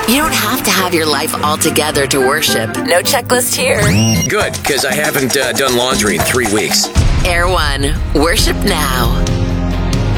You don't have to have your life all together to worship. No checklist here. Good, because I haven't done laundry in 3 weeks. Air One. Worship now.